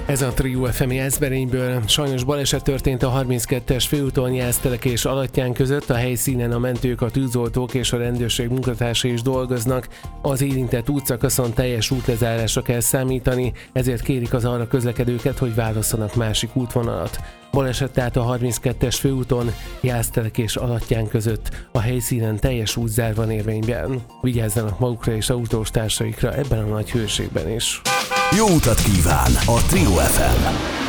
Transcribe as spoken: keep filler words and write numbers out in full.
Ez a Trio ef em Jászberényből. Sajnos baleset történt a harminckettes főúton Jásztelek és Alattyán között. A helyszínen a mentők, a tűzoltók és a rendőrség munkatársai is dolgoznak. Az érintett útszakaszon teljes útlezárásra kell számítani, ezért kérik az arra közlekedőket, hogy válasszanak másik útvonalat. Baleset tehát a harminckettes főúton Jásztelek és Alattyán között. A helyszínen teljes útzár van érvényben. Vigyázzanak magukra és autós társaikra ebben a nagy hőségben is. Jó utat kíván a Trio ef em!